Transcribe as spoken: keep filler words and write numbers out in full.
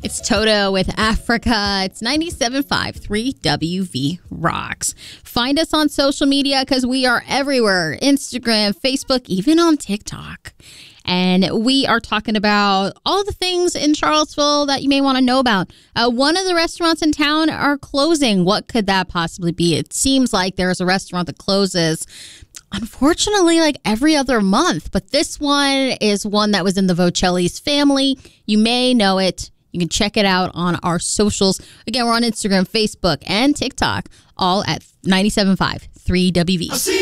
It's Toto with Africa. It's ninety-seven point five, three W V Rocks. Find us on social media because we are everywhere. Instagram, Facebook, even on TikTok. And we are talking about all the things in Charlottesville that you may want to know about. Uh, one of the restaurants in town are closing. What could that possibly be? It seems like there's a restaurant that closes, unfortunately, like every other month. But this one is one that was in the Vocelli's family. You may know it. You can check it out on our socials. Again, we're on Instagram, Facebook, and TikTok, all at ninety-seven point five, three W V.